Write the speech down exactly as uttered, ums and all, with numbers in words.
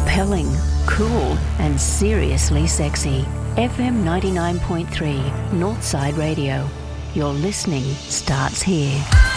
Compelling, cool, and seriously sexy. F M ninety-nine point three, Northside Radio. Your listening starts here.